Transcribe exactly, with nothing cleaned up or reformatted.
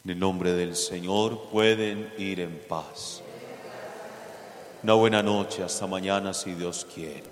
En el nombre del Señor pueden ir en paz. Una buena noche, hasta mañana si Dios quiere.